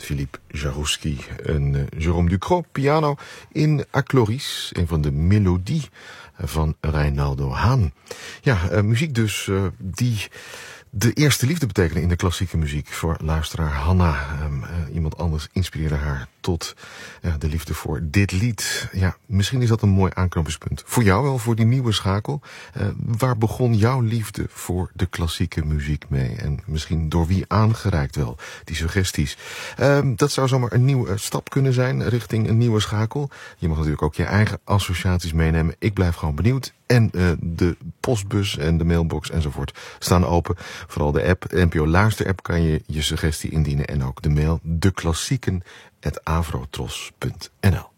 Philippe Jarouski en Jérôme Ducrot, piano in Acloris, een van de melodie van Reinaldo Hahn. Ja, muziek dus die de eerste liefde betekenen in de klassieke muziek. Voor luisteraar Hanna. Iemand anders inspireerde haar tot de liefde voor dit lied. Ja, misschien is dat een mooi aanknopingspunt. Voor jou wel, voor die nieuwe schakel. Waar begon jouw liefde voor de klassieke muziek mee? En misschien door wie aangereikt wel, die suggesties. Dat zou zomaar een nieuwe stap kunnen zijn richting een nieuwe schakel. Je mag natuurlijk ook je eigen associaties meenemen. Ik blijf gewoon benieuwd. En de postbus en de mailbox enzovoort staan open. Vooral de app, de NPO Luister app, kan je je suggestie indienen. En ook de mail, deklassieken@avrotros.nl.